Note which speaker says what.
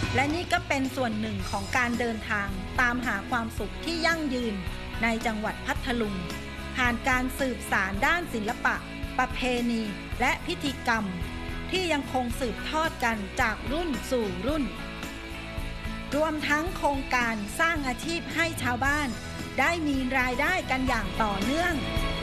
Speaker 1: และนี่ก็เป็นส่วนหนึ่งของการเดินทางตามหาความสุขที่ยั่งยืนในจังหวัดพัทลุงผ่านการสืบสานด้านศิลปะประเพณีและพิธีกรรมที่ยังคงสืบทอดกันจากรุ่นสู่รุ่นรวมทั้งโครงการสร้างอาชีพให้ชาวบ้านได้มีรายได้กันอย่างต่อเนื่อง